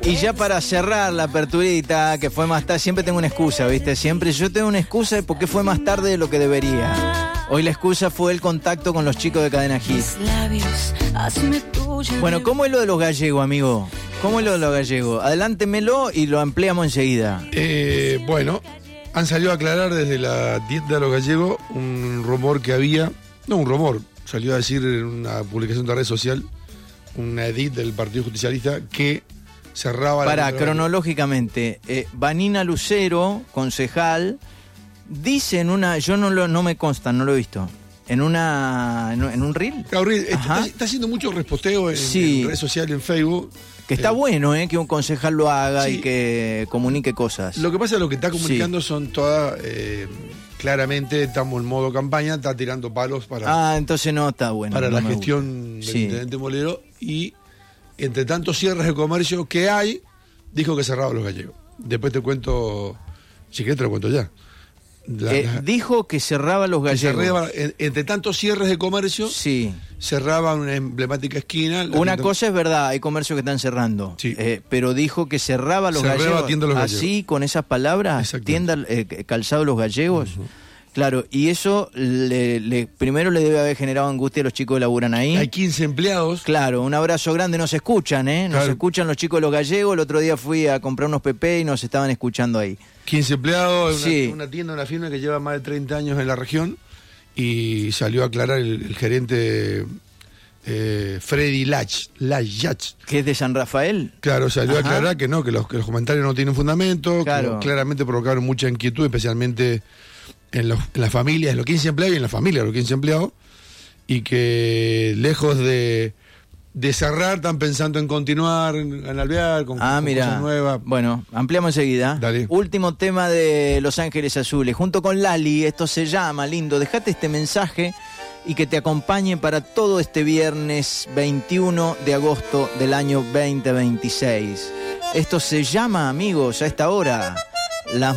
Y ya para cerrar la aperturita, que fue más tarde, siempre tengo una excusa, ¿viste? Siempre yo tengo una excusa de por qué fue más tarde de lo que debería. Hoy la excusa fue el contacto con los chicos de Cadena Hit. Bueno, ¿cómo es lo de los gallegos, amigo? ¿Cómo es lo de los gallegos? Adelántemelo y lo ampliamos enseguida. Bueno, han salido a aclarar desde la tienda de los gallegos un rumor que había, no un rumor, salió a decir en una publicación de red social, una edit del Partido Justicialista que cerraba... Cronológicamente, Vanina Lucero, concejal, dice en una, yo no me consta, no lo he visto, en un reel. Gabriel, está haciendo mucho reposteo en redes sociales, en Facebook. Que está bueno, que un concejal lo haga, sí, y que comunique cosas. Lo que pasa es que lo que está comunicando son todas, claramente estamos en modo campaña, está tirando palos para... entonces no está bueno. Para la gestión del intendente Molero, y entre tantos cierres de comercio que hay, dijo que cerraba los gallegos. Después te cuento, si querés te lo cuento ya. Dijo que cerraba los gallegos. Entre tantos cierres de comercio, sí, cerraba una emblemática esquina. Una cosa es verdad, hay comercios que están cerrando, sí, pero dijo que cerraba los gallegos. Así, con esas palabras, tienda, calzado los gallegos. Uh-huh. Claro, y eso primero le debe haber generado angustia a los chicos que laburan ahí. Hay 15 empleados. Claro, un abrazo grande, nos escuchan, Nos escuchan los chicos de los gallegos. El otro día fui a comprar unos PP y nos estaban escuchando ahí. 15 empleados, una tienda, una firma que lleva más de 30 años en la región, y salió a aclarar el gerente Freddy Lach, que es de San Rafael. Claro, salió a aclarar que no, que los comentarios no tienen fundamento, que claramente provocaron mucha inquietud, especialmente en las familias, en los 15 empleados y en la familia de los 15 empleados, y que lejos de cerrar, están pensando en continuar, en alvear, con cosas nuevas. Bueno, ampliamos enseguida. Dale. Último tema de Los Ángeles Azules, junto con Lali. Esto se llama, lindo, dejate este mensaje y que te acompañe para todo este viernes 21 de agosto del año 2026. Esto se llama, amigos, a esta hora, las